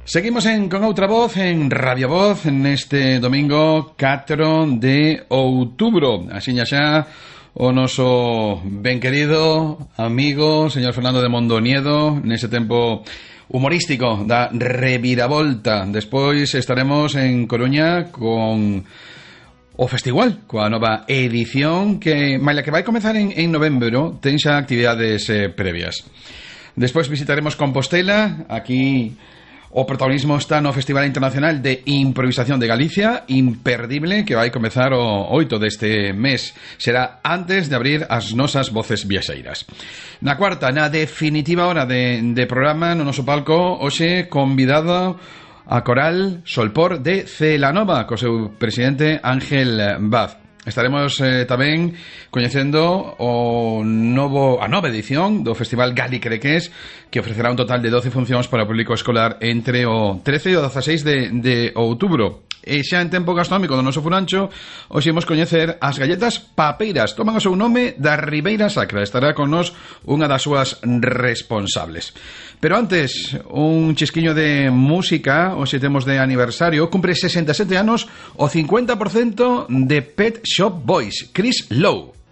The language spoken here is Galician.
Seguimos con outra voz, en Radio Voz, neste domingo 4 de outubro. Asiña xa o noso ben querido amigo, señor Fernando de Mondoniedo, nese tempo humorístico da reviravolta. Despois estaremos en Coruña con o festival, coa nova edición que, maila que vai comezar en novembro, ten xa actividades previas. Despois visitaremos Compostela. Aquí o protagonismo está no Festival Internacional de Improvisación de Galicia, imperdible, que vai comezar o 8 deste mes. Será antes de abrir as nosas voces viaxeiras. Na cuarta, na definitiva hora de programa, no noso palco, hoxe convidado a coral Solpor de Celanova, co seu presidente Ángel Vaz. Estaremos tamén coñecendo a nova edición do Festival Galicrequés, que ofrecerá un total de 12 funcións para o público escolar entre o 13 e o 16 de outubro. E xa en tempo gastronómico do noso Furancho, hoxe imos coñecer as galletas papeiras. Toman o seu nome da Ribeira Sacra. Estará con nos unha das súas responsables. Pero antes, un chisquiño de música. Hoxe temos de aniversario. Cumpre 67 anos o 50% de Pet Shop Boys, Chris Lowe.